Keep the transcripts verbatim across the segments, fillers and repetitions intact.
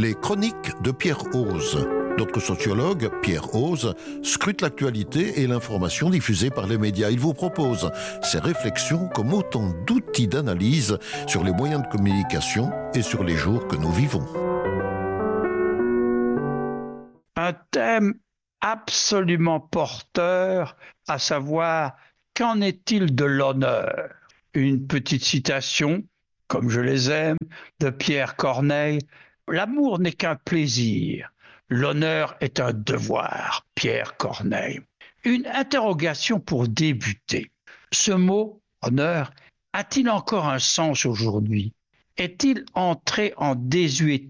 Les chroniques de Pierre Hoze. Notre sociologue, Pierre Hoze, scrute l'actualité et l'information diffusée par les médias. Il vous propose ses réflexions comme autant d'outils d'analyse sur les moyens de communication et sur les jours que nous vivons. Un thème absolument porteur, à savoir qu'en est-il de l'honneur ? Une petite citation, comme je les aime, de Pierre Corneille. L'amour n'est qu'un plaisir, l'honneur est un devoir, Pierre Corneille. Une interrogation pour débuter. Ce mot, honneur, a-t-il encore un sens aujourd'hui ? Est-il entré en désuétude ?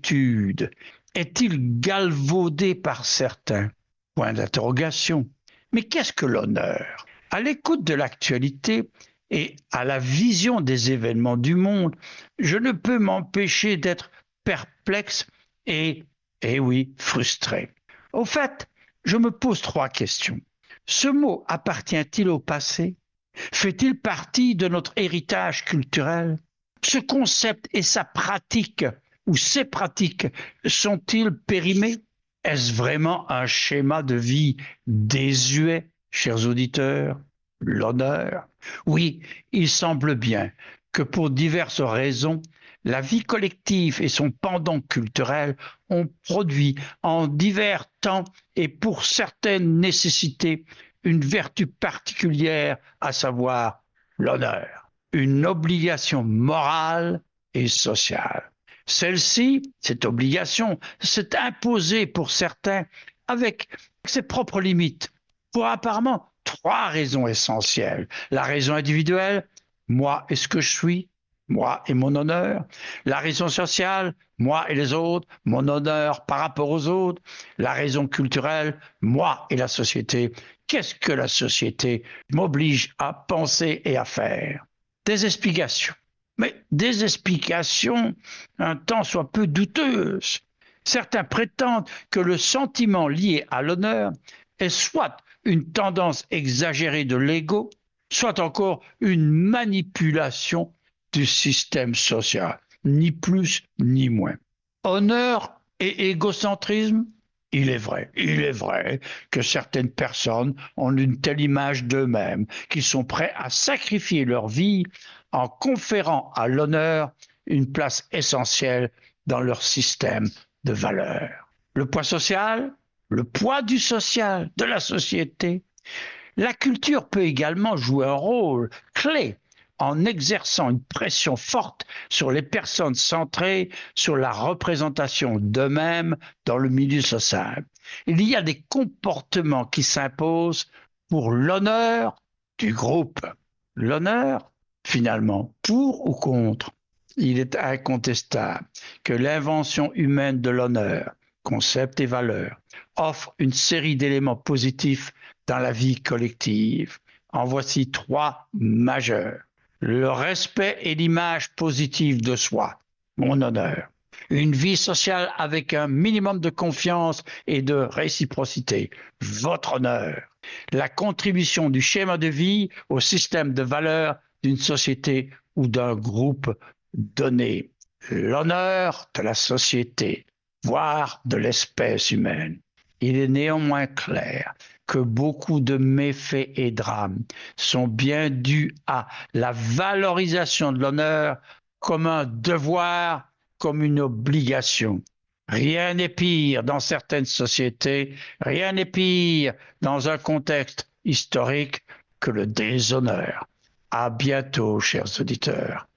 Est-il galvaudé par certains ? Point d'interrogation. Mais qu'est-ce que l'honneur ? À l'écoute de l'actualité et à la vision des événements du monde, je ne peux m'empêcher d'être perplexe et, et oui, frustré. Au fait, je me pose trois questions. Ce mot appartient-il au passé ? Fait-il partie de notre héritage culturel ? Ce concept et sa pratique ou ces pratiques sont-ils périmés ? Est-ce vraiment un schéma de vie désuet, chers auditeurs ? L'honneur ? Oui, il semble bien que pour diverses raisons, la vie collective et son pendant culturel ont produit en divers temps et pour certaines nécessités une vertu particulière, à savoir l'honneur, une obligation morale et sociale. Celle-ci, cette obligation, s'est imposée pour certains avec ses propres limites, pour apparemment trois raisons essentielles. La raison individuelle, moi et ce que je suis, moi et mon honneur. La raison sociale, moi et les autres, mon honneur par rapport aux autres. La raison culturelle, moi et la société. Qu'est-ce que la société m'oblige à penser et à faire ? Des explications. Mais des explications un tant soit peu douteuses. Certains prétendent que le sentiment lié à l'honneur est soit une tendance exagérée de l'ego, soit encore une manipulation du système social, ni plus ni moins. Honneur et égocentrisme, il est vrai, il est vrai que certaines personnes ont une telle image d'eux-mêmes qu'ils sont prêts à sacrifier leur vie en conférant à l'honneur une place essentielle dans leur système de valeurs. Le poids social, le poids du social, de la société. La culture peut également jouer un rôle clé en exerçant une pression forte sur les personnes centrées sur la représentation d'eux-mêmes dans le milieu social. Il y a des comportements qui s'imposent pour l'honneur du groupe. L'honneur, finalement, pour ou contre, il est incontestable que l'invention humaine de l'honneur, concept et valeur, offre une série d'éléments positifs dans la vie collective. En voici trois majeurs. Le respect et l'image positive de soi, mon honneur. Une vie sociale avec un minimum de confiance et de réciprocité, votre honneur. La contribution du schéma de vie au système de valeurs d'une société ou d'un groupe donné. L'honneur de la société, voire de l'espèce humaine. Il est néanmoins clair que beaucoup de méfaits et drames sont bien dus à la valorisation de l'honneur comme un devoir, comme une obligation. Rien n'est pire dans certaines sociétés, rien n'est pire dans un contexte historique que le déshonneur. À bientôt, chers auditeurs.